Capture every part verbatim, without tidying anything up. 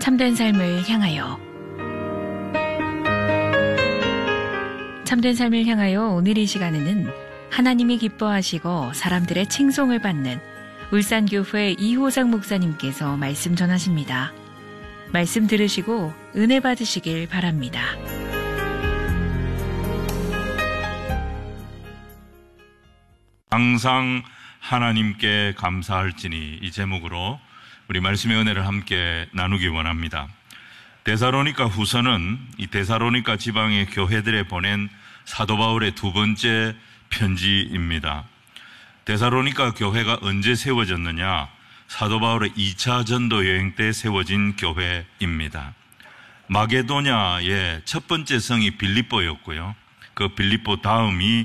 참된 삶을 향하여. 참된 삶을 향하여 오늘 이 시간에는 하나님이 기뻐하시고 사람들의 칭송을 받는 울산교회 이호상 목사님께서 말씀 전하십니다. 말씀 들으시고 은혜 받으시길 바랍니다. 항상 하나님께 감사할지니, 이 제목으로 우리 말씀의 은혜를 함께 나누기 원합니다. 데살로니가 후서는 이 데살로니가 지방의 교회들에 보낸 사도 바울의 두 번째 편지입니다. 데살로니가 교회가 언제 세워졌느냐? 사도 바울의 이 차 전도 여행 때 세워진 교회입니다. 마게도냐의 첫 번째 성이 빌립보였고요. 그 빌립보 다음이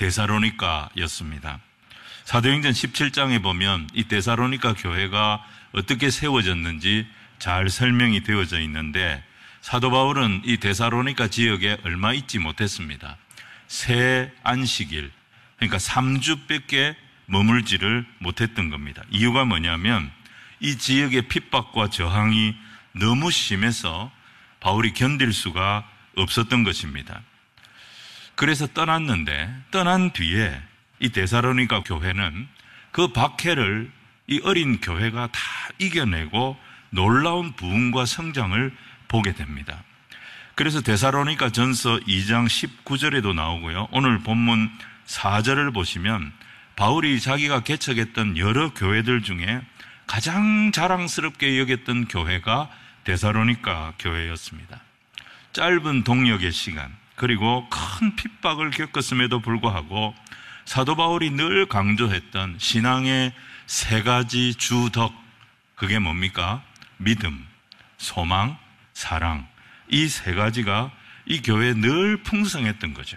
데살로니가였습니다. 사도행전 십칠 장에 보면 이 데살로니가 교회가 어떻게 세워졌는지 잘 설명이 되어져 있는데, 사도 바울은 이 데살로니가 지역에 얼마 있지 못했습니다. 새 안식일, 그러니까 삼 주밖에 머물지를 못했던 겁니다. 이유가 뭐냐면 이 지역의 핍박과 저항이 너무 심해서 바울이 견딜 수가 없었던 것입니다. 그래서 떠났는데, 떠난 뒤에 이 데살로니가 교회는 그 박해를 이 어린 교회가 다 이겨내고 놀라운 부흥과 성장을 보게 됩니다. 그래서 데살로니가 전서 이 장 십구 절에도 나오고요. 오늘 본문 사 절을 보시면 바울이 자기가 개척했던 여러 교회들 중에 가장 자랑스럽게 여겼던 교회가 데살로니가 교회였습니다. 짧은 동역의 시간, 그리고 큰 핍박을 겪었음에도 불구하고 사도 바울이 늘 강조했던 신앙의 세 가지 주덕, 그게 뭡니까? 믿음, 소망, 사랑. 이 세 가지가 이 교회에 늘 풍성했던 거죠.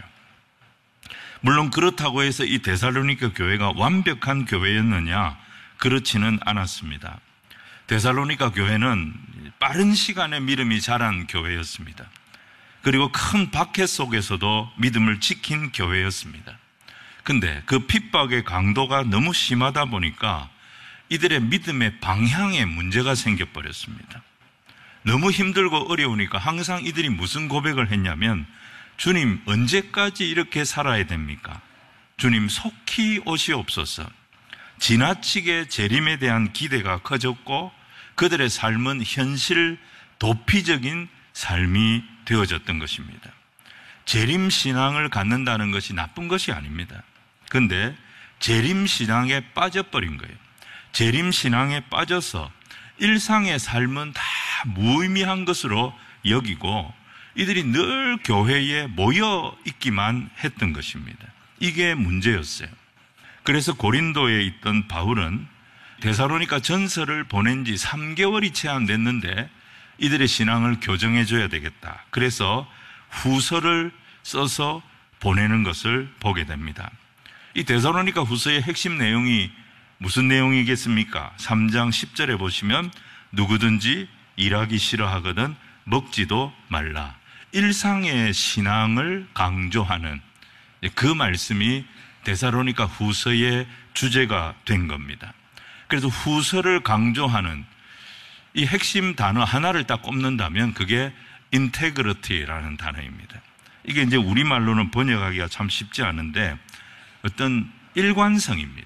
물론 그렇다고 해서 이 데살로니가 교회가 완벽한 교회였느냐? 그렇지는 않았습니다. 데살로니가 교회는 빠른 시간에 믿음이 자란 교회였습니다. 그리고 큰 박해 속에서도 믿음을 지킨 교회였습니다. 근데 그 핍박의 강도가 너무 심하다 보니까 이들의 믿음의 방향에 문제가 생겨버렸습니다. 너무 힘들고 어려우니까 항상 이들이 무슨 고백을 했냐면, 주님, 언제까지 이렇게 살아야 됩니까? 주님, 속히 오시옵소서. 지나치게 재림에 대한 기대가 커졌고 그들의 삶은 현실 도피적인 삶이 되어졌던 것입니다. 재림신앙을 갖는다는 것이 나쁜 것이 아닙니다. 그런데 재림신앙에 빠져버린 거예요. 재림신앙에 빠져서 일상의 삶은 다 무의미한 것으로 여기고 이들이 늘 교회에 모여 있기만 했던 것입니다. 이게 문제였어요. 그래서 고린도에 있던 바울은 데살로니가 전서를 보낸 지 삼 개월이 채 안 됐는데 이들의 신앙을 교정해 줘야 되겠다. 그래서 후서를 써서 보내는 것을 보게 됩니다. 이 데살로니가 후서의 핵심 내용이 무슨 내용이겠습니까? 삼 장 십 절에 보시면 누구든지 일하기 싫어하거든 먹지도 말라. 일상의 신앙을 강조하는 그 말씀이 데살로니가 후서의 주제가 된 겁니다. 그래서 후서를 강조하는 이 핵심 단어 하나를 딱 꼽는다면 그게 인테그리티라는 단어입니다. 이게 이제 우리말로는 번역하기가 참 쉽지 않은데 어떤 일관성입니다.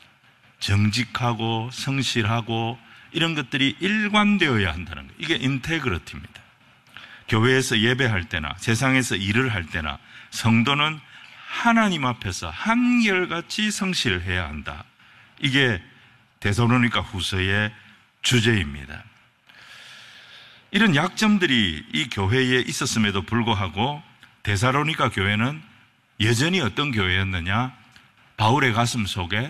정직하고 성실하고 이런 것들이 일관되어야 한다는 거예요. 이게 인테그리티입니다. 교회에서 예배할 때나 세상에서 일을 할 때나 성도는 하나님 앞에서 한결같이 성실해야 한다. 이게 데살로니가 후서의 주제입니다. 이런 약점들이 이 교회에 있었음에도 불구하고 데살로니가 교회는 여전히 어떤 교회였느냐? 바울의 가슴 속에